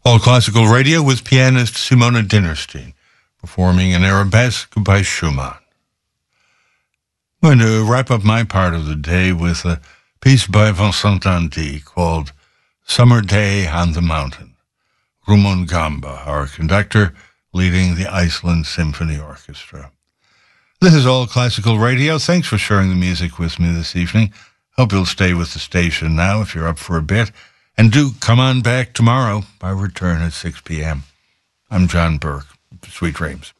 All Classical Radio with pianist Simona Dinnerstein, performing an arabesque by Schumann. I'm going to wrap up my part of the day with a piece by Vincent Dandy called Summer Day on the Mountain. Rumon Gamba, our conductor, leading the Iceland Symphony Orchestra. This is All Classical Radio. Thanks for sharing the music with me this evening. Hope you'll stay with the station now if you're up for a bit. And do come on back tomorrow. I return at 6 p.m. I'm John Burke. Sweet dreams.